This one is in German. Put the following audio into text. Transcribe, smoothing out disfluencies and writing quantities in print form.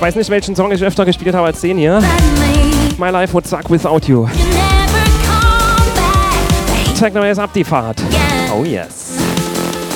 weiß nicht, welchen Song ich öfter gespielt habe als den hier. My Life Would Suck Without You. Techno ist ab die Fahrt. Oh yes.